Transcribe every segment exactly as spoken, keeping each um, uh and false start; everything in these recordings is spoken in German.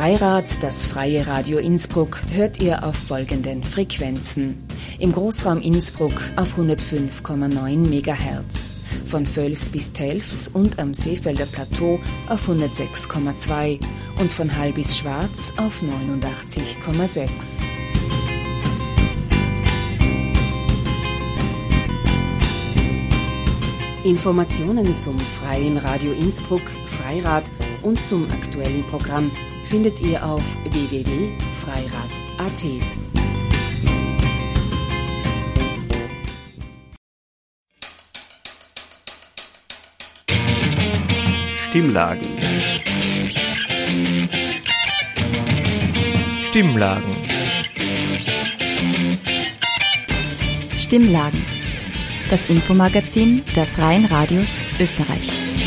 Freirad, das freie Radio Innsbruck, hört ihr auf folgenden Frequenzen. Im Großraum Innsbruck auf hundertfünf Komma neun Megahertz, von Völs bis Telfs und am Seefelder Plateau auf hundertsechs Komma zwei und von Hall bis Schwarz auf neunundachtzig Komma sechs. Informationen zum Freien Radio Innsbruck, Freirad und zum aktuellen Programm findet ihr auf w w w punkt freirad punkt a t. Stimmlagen. Stimmlagen. Stimmlagen. Das Infomagazin der Freien Radios Österreich.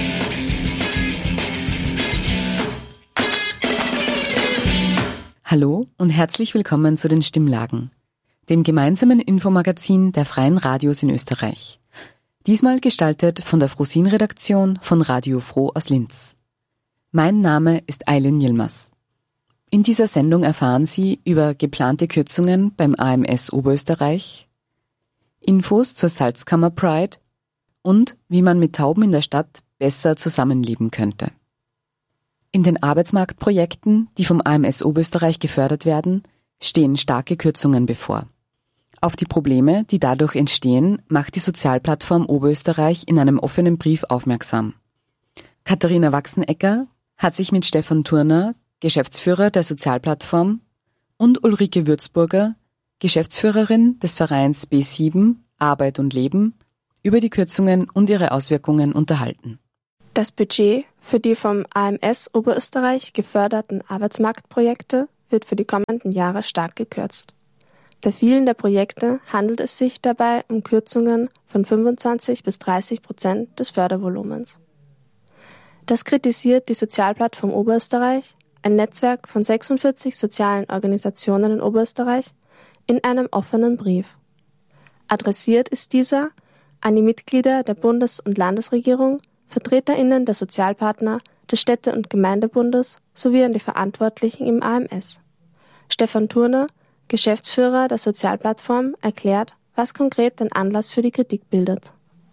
Hallo und herzlich willkommen zu den Stimmlagen, dem gemeinsamen Infomagazin der Freien Radios in Österreich. Diesmal gestaltet von der Frosin-Redaktion von Radio Froh aus Linz. Mein Name ist Eileen Yilmaz. In dieser Sendung erfahren Sie über geplante Kürzungen beim A M S Oberösterreich, Infos zur Salzkammer Pride und wie man mit Tauben in der Stadt besser zusammenleben könnte. In den Arbeitsmarktprojekten, die vom A M S Oberösterreich gefördert werden, stehen starke Kürzungen bevor. Auf die Probleme, die dadurch entstehen, macht die Sozialplattform Oberösterreich in einem offenen Brief aufmerksam. Katharina Wachsenegger hat sich mit Stefan Turner, Geschäftsführer der Sozialplattform, und Ulrike Würzburger, Geschäftsführerin des Vereins B sieben, Arbeit und Leben, über die Kürzungen und ihre Auswirkungen unterhalten. Das Budget für die vom A M S Oberösterreich geförderten Arbeitsmarktprojekte wird für die kommenden Jahre stark gekürzt. Bei vielen der Projekte handelt es sich dabei um Kürzungen von fünfundzwanzig bis dreißig Prozent des Fördervolumens. Das kritisiert die Sozialplattform Oberösterreich, ein Netzwerk von sechsundvierzig sozialen Organisationen in Oberösterreich, in einem offenen Brief. Adressiert ist dieser an die Mitglieder der Bundes- und Landesregierung, VertreterInnen der Sozialpartner, des Städte- und Gemeindebundes sowie an die Verantwortlichen im A M S. Stefan Turner, Geschäftsführer der Sozialplattform, erklärt, was konkret den Anlass für die Kritik bildet.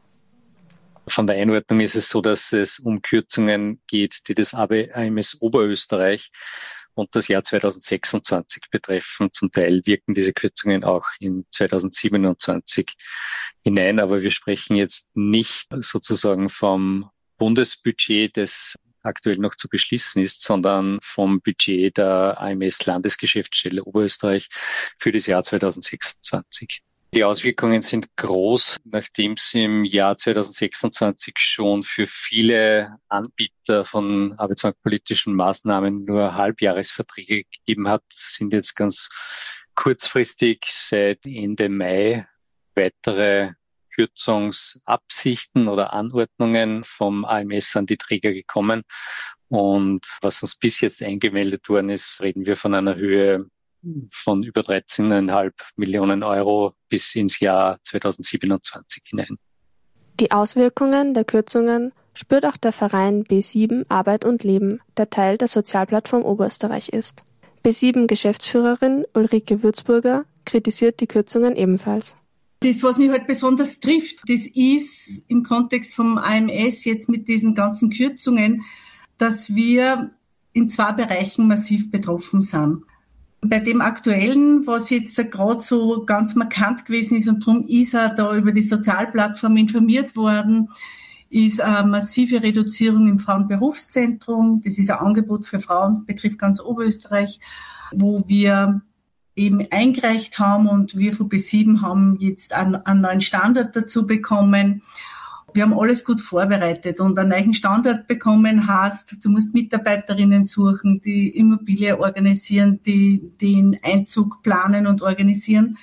Von der Einordnung ist es so, dass es um Kürzungen geht, die das A M S Oberösterreich und das Jahr zweitausendsechsundzwanzig betreffen. Zum Teil wirken diese Kürzungen auch in zweitausendsiebenundzwanzig hinein, aber wir sprechen jetzt nicht sozusagen vom Bundesbudget, das aktuell noch zu beschließen ist, sondern vom Budget der A M S Landesgeschäftsstelle Oberösterreich für das Jahr zweitausendsechsundzwanzig. Die Auswirkungen sind groß, nachdem es im Jahr zweitausendsechsundzwanzig schon für viele Anbieter von arbeitsmarktpolitischen Maßnahmen nur Halbjahresverträge gegeben hat, sind jetzt ganz kurzfristig seit Ende Mai weitere Kürzungsabsichten oder Anordnungen vom A M S an die Träger gekommen. Und was uns bis jetzt eingemeldet worden ist, reden wir von einer Höhe von über dreizehn Komma fünf Millionen Euro bis ins Jahr zweitausendsiebenundzwanzig hinein. Die Auswirkungen der Kürzungen spürt auch der Verein B sieben Arbeit und Leben, der Teil der Sozialplattform Oberösterreich ist. B sieben Geschäftsführerin Ulrike Würzburger kritisiert die Kürzungen ebenfalls. Das, was mich halt besonders trifft, das ist im Kontext vom A M S jetzt mit diesen ganzen Kürzungen, dass wir in zwei Bereichen massiv betroffen sind. Bei dem Aktuellen, was jetzt gerade so ganz markant gewesen ist und darum ist er da über die Sozialplattform informiert worden, ist eine massive Reduzierung im Frauenberufszentrum. Das ist ein Angebot für Frauen, betrifft ganz Oberösterreich, wo wir eben eingereicht haben und wir von B sieben haben jetzt einen, einen neuen Standort dazu bekommen. Wir haben alles gut vorbereitet und einen neuen Standort bekommen heißt, du musst Mitarbeiterinnen suchen, die Immobilie organisieren, die den Einzug planen und organisieren.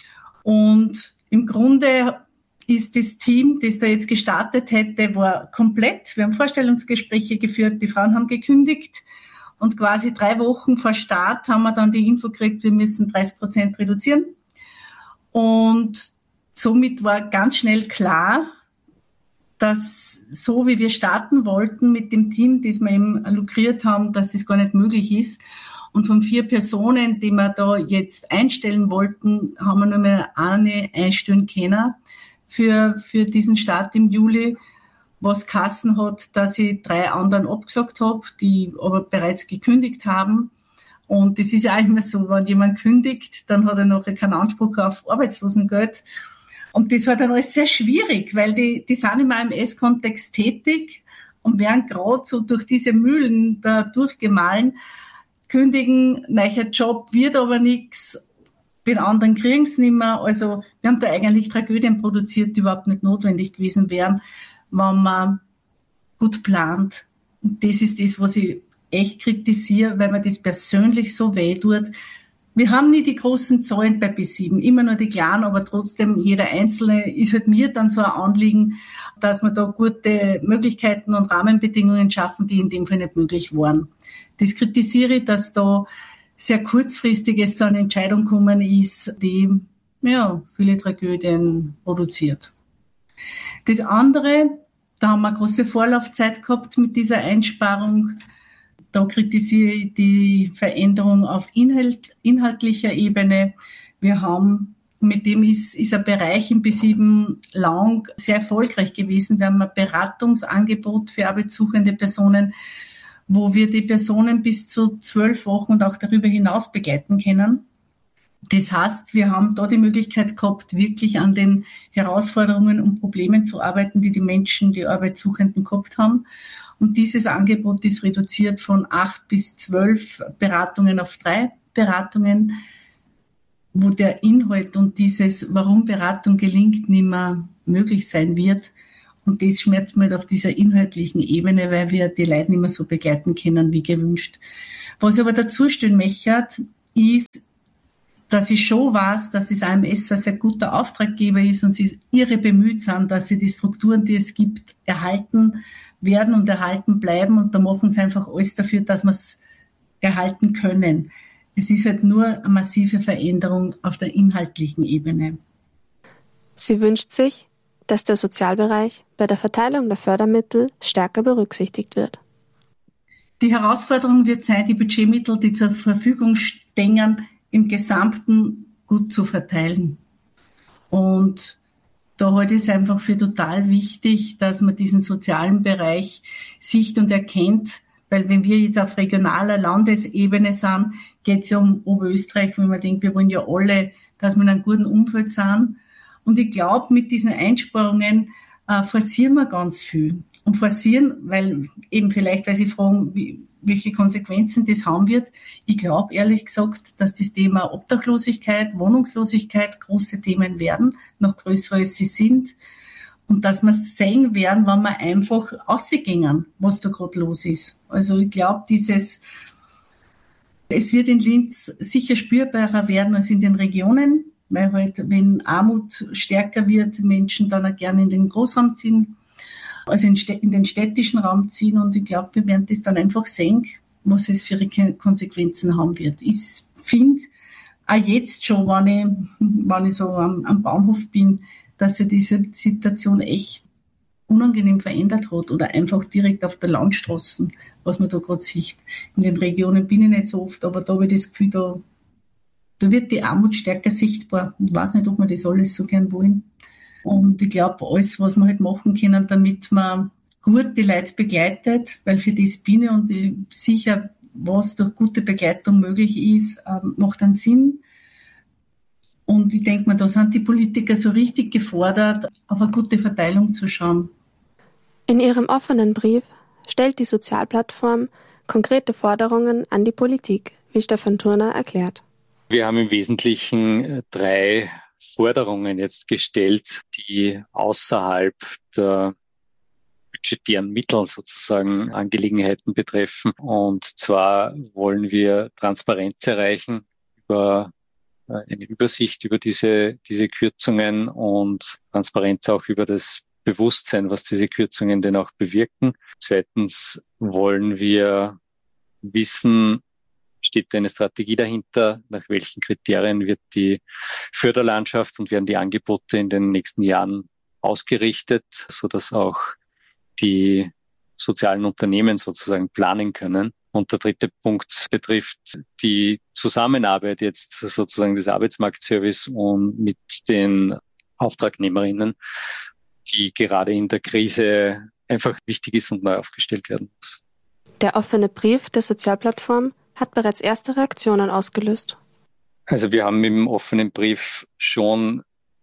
Und im Grunde ist das Team, das da jetzt gestartet hätte, war komplett. Wir haben Vorstellungsgespräche geführt, die Frauen haben gekündigt und quasi drei Wochen vor Start haben wir dann die Info gekriegt, wir müssen dreißig Prozent reduzieren. Und somit war ganz schnell klar, dass so wie wir starten wollten mit dem Team, das wir eben lukriert haben, dass das gar nicht möglich ist. Und von vier Personen, die wir da jetzt einstellen wollten, haben wir nur mehr eine einstellen können für, für diesen Start im Juli, was geheißen hat, dass ich drei anderen abgesagt habe, die aber bereits gekündigt haben. Und das ist ja eigentlich immer so, wenn jemand kündigt, dann hat er nachher keinen Anspruch auf Arbeitslosengeld. Und das war dann alles sehr schwierig, weil die, die sind im A M S-Kontext tätig und werden gerade so durch diese Mühlen da durchgemahlen, kündigen, neuer Job wird aber nichts, den anderen kriegen es nicht mehr. Also wir haben da eigentlich Tragödien produziert, die überhaupt nicht notwendig gewesen wären, wenn man gut plant. Und das ist das, was ich echt kritisiere, weil mir das persönlich so weh tut. Wir haben nie die großen Zahlen bei B sieben, immer nur die kleinen, aber trotzdem jeder Einzelne ist halt mir dann so ein Anliegen, dass wir da gute Möglichkeiten und Rahmenbedingungen schaffen, die in dem Fall nicht möglich waren. Das kritisiere ich, dass da sehr kurzfristig es zu einer Entscheidung gekommen ist, die ja viele Tragödien produziert. Das andere, da haben wir eine große Vorlaufzeit gehabt mit dieser Einsparung. Da kritisiere ich die Veränderung auf Inhalt, inhaltlicher Ebene. Wir haben, mit dem ist, ist ein Bereich im B sieben lang sehr erfolgreich gewesen. Wir haben ein Beratungsangebot für arbeitssuchende Personen, wo wir die Personen bis zu zwölf Wochen und auch darüber hinaus begleiten können. Das heißt, wir haben da die Möglichkeit gehabt, wirklich an den Herausforderungen und Problemen zu arbeiten, die die Menschen, die Arbeitssuchenden gehabt haben. Und dieses Angebot ist reduziert von acht bis zwölf Beratungen auf drei Beratungen, wo der Inhalt und dieses, warum Beratung gelingt, nicht mehr möglich sein wird. Und das schmerzt mir auf dieser inhaltlichen Ebene, weil wir die Leute nicht mehr so begleiten können wie gewünscht. Was ich aber dazu stellen möchte, ist, dass ich schon weiß, dass das A M S ein sehr guter Auftraggeber ist und sie irre bemüht sind, dass sie die Strukturen, die es gibt, erhalten werden und erhalten bleiben. Und da machen sie einfach alles dafür, dass wir es erhalten können. Es ist halt nur eine massive Veränderung auf der inhaltlichen Ebene. Sie wünscht sich, dass der Sozialbereich bei der Verteilung der Fördermittel stärker berücksichtigt wird. Die Herausforderung wird sein, die Budgetmittel, die zur Verfügung stehen, im Gesamten gut zu verteilen. Und da halte ich es einfach für total wichtig, dass man diesen sozialen Bereich sieht und erkennt, weil wenn wir jetzt auf regionaler Landesebene sind, geht es ja um Oberösterreich, wenn man denkt, wir wollen ja alle, dass wir in einem guten Umfeld sind. Und ich glaube, mit diesen Einsparungen äh, forcieren wir ganz viel. Und forcieren, weil eben vielleicht, weil Sie fragen, wie, welche Konsequenzen das haben wird. Ich glaube ehrlich gesagt, dass das Thema Obdachlosigkeit, Wohnungslosigkeit große Themen werden, noch größer als sie sind. Und dass wir sehen werden, wenn wir einfach rausgehen, was da gerade los ist. Also ich glaube, dieses, es wird in Linz sicher spürbarer werden als in den Regionen, weil halt, wenn Armut stärker wird, Menschen dann auch gerne in den Großraum ziehen, also in, in den städtischen Raum ziehen. Und ich glaube, wir werden das dann einfach sehen, was es für Konsequenzen haben wird. Ich finde, auch jetzt schon, wenn ich, wenn ich so am, am Bahnhof bin, dass sich diese Situation echt unangenehm verändert hat oder einfach direkt auf der Landstraße, was man da gerade sieht. In den Regionen bin ich nicht so oft, aber da habe ich das Gefühl, da, da wird die Armut stärker sichtbar. Ich weiß nicht, ob wir das alles so gern wollen. Und ich glaube, alles, was wir halt machen können, damit man gut die Leute begleitet, weil für das bin ich und ich sicher, was durch gute Begleitung möglich ist, macht einen Sinn. Und ich denke mir, da sind die Politiker so richtig gefordert, auf eine gute Verteilung zu schauen. In ihrem offenen Brief stellt die Sozialplattform konkrete Forderungen an die Politik, wie Stefan Thurner erklärt. Wir haben im Wesentlichen drei Forderungen jetzt gestellt, die außerhalb der budgetären Mittel sozusagen Angelegenheiten betreffen. Und zwar wollen wir Transparenz erreichen über eine Übersicht über diese, diese Kürzungen und Transparenz auch über das Bewusstsein, was diese Kürzungen denn auch bewirken. Zweitens wollen wir wissen, steht eine Strategie dahinter, nach welchen Kriterien wird die Förderlandschaft und werden die Angebote in den nächsten Jahren ausgerichtet, sodass auch die sozialen Unternehmen sozusagen planen können. Und der dritte Punkt betrifft die Zusammenarbeit jetzt sozusagen des Arbeitsmarktservice und mit den Auftragnehmerinnen, die gerade in der Krise einfach wichtig ist und neu aufgestellt werden muss. Der offene Brief der Sozialplattform hat bereits erste Reaktionen ausgelöst. Also wir haben im offenen Brief schon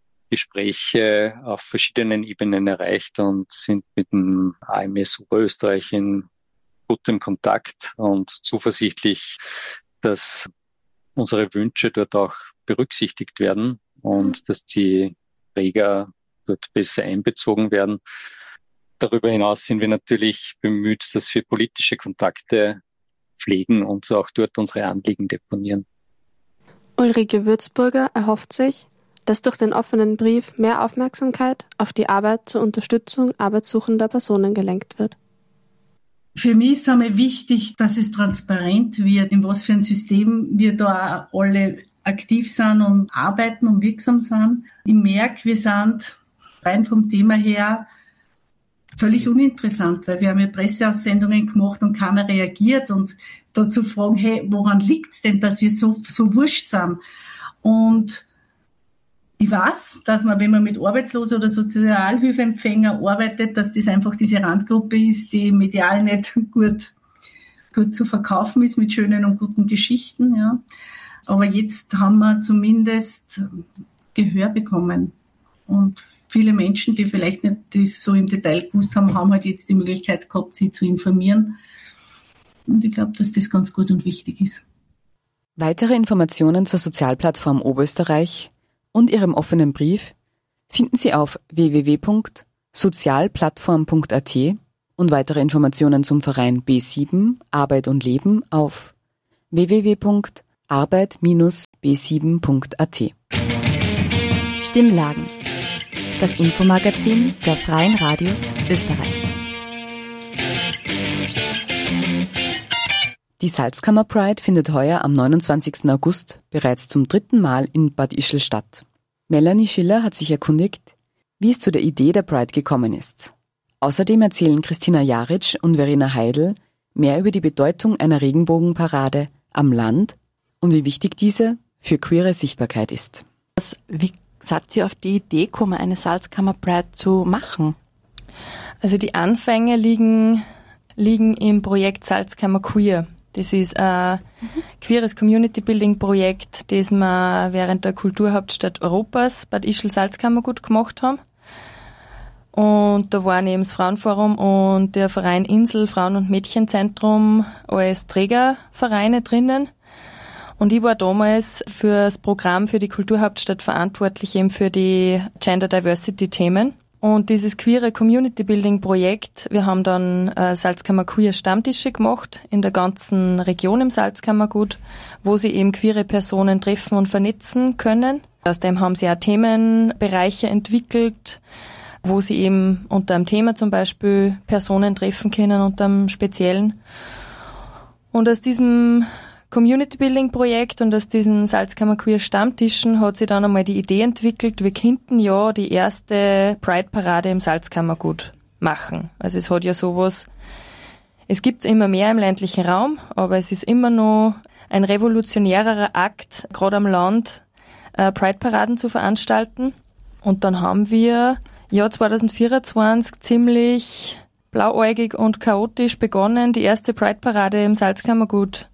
Gespräche auf verschiedenen Ebenen erreicht und sind mit dem A M S Oberösterreich in gutem Kontakt und zuversichtlich, dass unsere Wünsche dort auch berücksichtigt werden und dass die Träger dort besser einbezogen werden. Darüber hinaus sind wir natürlich bemüht, dass wir politische Kontakte pflegen und auch dort unsere Anliegen deponieren. Ulrike Würzburger erhofft sich, dass durch den offenen Brief mehr Aufmerksamkeit auf die Arbeit zur Unterstützung arbeitssuchender Personen gelenkt wird. Für mich ist einmal wichtig, dass es transparent wird, in was für ein System wir da alle aktiv sind und arbeiten und wirksam sind. Ich merke, wir sind rein vom Thema her völlig uninteressant, weil wir haben ja Presseaussendungen gemacht und keiner reagiert und dazu fragen, hey, woran liegt's denn, dass wir so, so wurscht sind? Und ich weiß, dass man, wenn man mit Arbeitslosen oder Sozialhilfeempfängern arbeitet, dass das einfach diese Randgruppe ist, die medial nicht gut, gut zu verkaufen ist mit schönen und guten Geschichten, ja. Aber jetzt haben wir zumindest Gehör bekommen. Und viele Menschen, die vielleicht nicht das so im Detail gewusst haben, haben halt jetzt die Möglichkeit gehabt, sie zu informieren. Und ich glaube, dass das ganz gut und wichtig ist. Weitere Informationen zur Sozialplattform Oberösterreich und ihrem offenen Brief finden Sie auf w w w punkt sozialplattform punkt a t und weitere Informationen zum Verein B sieben Arbeit und Leben auf w w w punkt arbeit Bindestrich b sieben punkt a t. Stimmlagen. Das Infomagazin der Freien Radios Österreich. Die Salzkammer Pride findet heuer am neunundzwanzigsten August bereits zum dritten Mal in Bad Ischl statt. Melanie Schiller hat sich erkundigt, wie es zu der Idee der Pride gekommen ist. Außerdem erzählen Christina Jaric und Verena Heidel mehr über die Bedeutung einer Regenbogenparade am Land und wie wichtig diese für queere Sichtbarkeit ist. Was, wie seid ihr auf die Idee gekommen, eine Salzkammer Pride zu machen? Also die Anfänge liegen, liegen im Projekt Salzkammer Queer. Das ist ein mhm. queeres Community-Building-Projekt, das wir während der Kulturhauptstadt Europas, Bad Ischl-Salzkammergut, gemacht haben. Und da waren eben das Frauenforum und der Verein Insel Frauen- und Mädchenzentrum als Trägervereine drinnen. Und ich war damals für das Programm für die Kulturhauptstadt verantwortlich, eben für die Gender Diversity Themen. Und dieses queere Community Building Projekt, wir haben dann äh, Salzkammer Queer Stammtische gemacht in der ganzen Region im Salzkammergut, wo sie eben queere Personen treffen und vernetzen können. Außerdem haben sie auch Themenbereiche entwickelt, wo sie eben unter einem Thema zum Beispiel Personen treffen können, unter einem speziellen. Und aus diesem Community Building Projekt und aus diesen Salzkammer Queer Stammtischen hat sich dann einmal die Idee entwickelt, wir könnten ja die erste Pride-Parade im Salzkammergut machen. Also es hat ja sowas, es gibt immer mehr im ländlichen Raum, aber es ist immer noch ein revolutionärer Akt, gerade am Land, äh, Pride-Paraden zu veranstalten. Und dann haben wir ja zwanzig vierundzwanzig ziemlich blauäugig und chaotisch begonnen, die erste Pride-Parade im Salzkammergut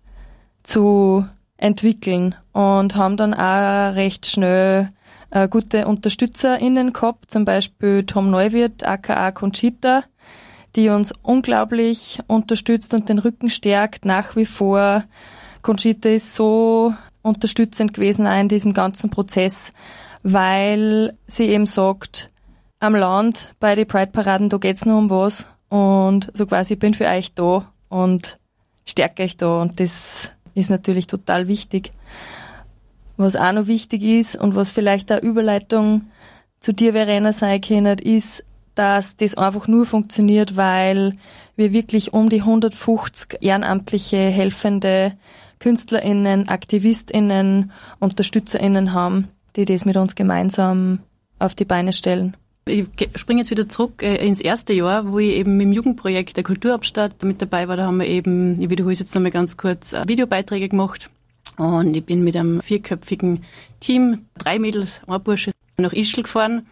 zu entwickeln und haben dann auch recht schnell äh, gute UnterstützerInnen gehabt, zum Beispiel Tom Neuwirth, aka Conchita, die uns unglaublich unterstützt und den Rücken stärkt nach wie vor. Conchita ist so unterstützend gewesen auch in diesem ganzen Prozess, weil sie eben sagt, am Land bei den Pride-Paraden, da geht's nur um was und so quasi, ich bin für euch da und stärke euch da und das ist natürlich total wichtig. Was auch noch wichtig ist und was vielleicht eine Überleitung zu dir, Verena, sein kann, ist, dass das einfach nur funktioniert, weil wir wirklich um die hundertfünfzig ehrenamtliche, helfende KünstlerInnen, AktivistInnen, UnterstützerInnen haben, die das mit uns gemeinsam auf die Beine stellen. Ich springe jetzt wieder zurück ins erste Jahr, wo ich eben im Jugendprojekt der Kulturhauptstadt mit dabei war. Da haben wir eben, ich wiederhole es jetzt nochmal ganz kurz, Videobeiträge gemacht. Und ich bin mit einem vierköpfigen Team, drei Mädels, ein Bursche, nach Ischl gefahren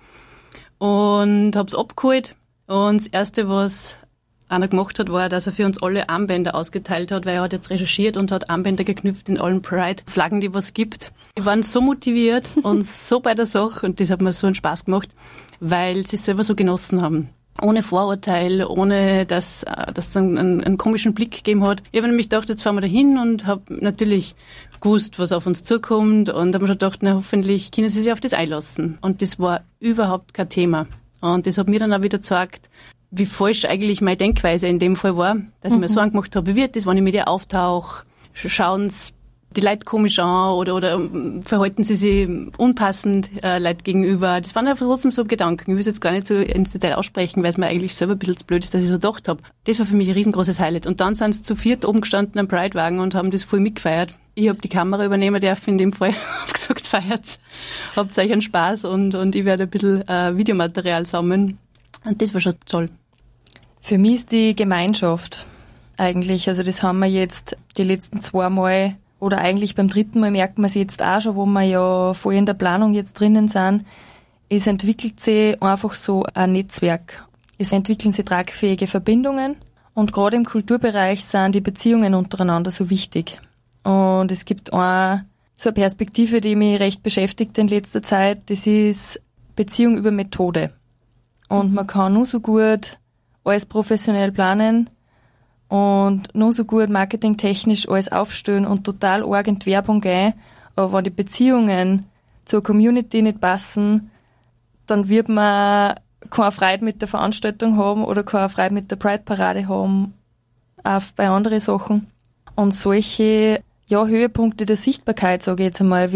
und habe es abgeholt. Und das Erste, was einer gemacht hat, war, dass er für uns alle Armbänder ausgeteilt hat, weil er hat jetzt recherchiert und hat Armbänder geknüpft in allen Pride-Flaggen, die was gibt. Die waren so motiviert und so bei der Sache und das hat mir so einen Spaß gemacht, weil sie es selber so genossen haben. Ohne Vorurteil, ohne dass es einen, einen, einen komischen Blick gegeben hat. Ich habe nämlich gedacht, jetzt fahren wir da hin und habe natürlich gewusst, was auf uns zukommt und habe mir schon gedacht, na, hoffentlich können sie sich auf das einlassen. Und das war überhaupt kein Thema. Und das hat mir dann auch wieder gezeigt, wie falsch eigentlich meine Denkweise in dem Fall war, dass mhm. ich mir so angemacht habe, wie wird das, wenn ich mit ihr auftauche, schauen sie die Leute komisch an oder, oder verhalten sie sich unpassend äh, Leute gegenüber. Das waren einfach trotzdem so Gedanken. Ich will es jetzt gar nicht so ins Detail aussprechen, weil es mir eigentlich selber ein bisschen zu blöd ist, dass ich so gedacht habe. Das war für mich ein riesengroßes Highlight. Und dann sind sie zu viert oben gestanden am Pride-Wagen und haben das voll mitgefeiert. Ich habe die Kamera übernehmen dürfen, in dem Fall. Habe gesagt, feiert, habt euch einen Spaß und, und ich werde ein bisschen äh, Videomaterial sammeln. Und das war schon toll. Für mich ist die Gemeinschaft eigentlich, also das haben wir jetzt die letzten zwei Mal oder eigentlich beim dritten Mal merkt man es jetzt auch schon, wo wir ja voll in der Planung jetzt drinnen sind, es entwickelt sich einfach so ein Netzwerk. Es entwickeln sich tragfähige Verbindungen und gerade im Kulturbereich sind die Beziehungen untereinander so wichtig. Und es gibt auch so eine Perspektive, die mich recht beschäftigt in letzter Zeit, das ist Beziehung über Methode. Und man kann nur so gut alles professionell planen und nur so gut marketingtechnisch alles aufstellen und total arg in die Werbung gehen. Aber wenn die Beziehungen zur Community nicht passen, dann wird man keine Freude mit der Veranstaltung haben oder keine Freude mit der Pride-Parade haben, auch bei anderen Sachen. Und solche ja, Höhepunkte der Sichtbarkeit, sage ich jetzt einmal, wie